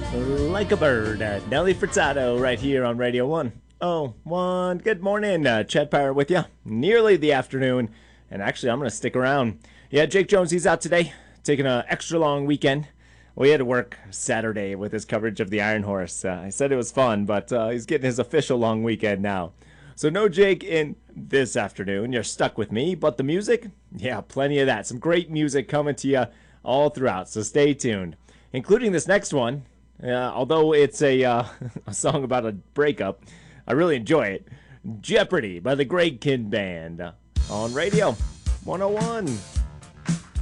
Like a bird, Nelly Furtado right here on Radio 1. Oh, one. Good morning. Chad Pirate with you. Nearly the afternoon. And actually, I'm going to stick around. Yeah, Jake Jones, he's out today. Taking an extra long weekend. We had to work Saturday with his coverage of the Iron Horse. I said it was fun, but he's getting his official long weekend now. So no Jake in this afternoon. You're stuck with me. But the music? Yeah, plenty of that. Some great music coming to you all throughout. So stay tuned. Including this next one. Although it's a song about a breakup, I really enjoy it. Jeopardy by the Greg Kid Band on Radio 101.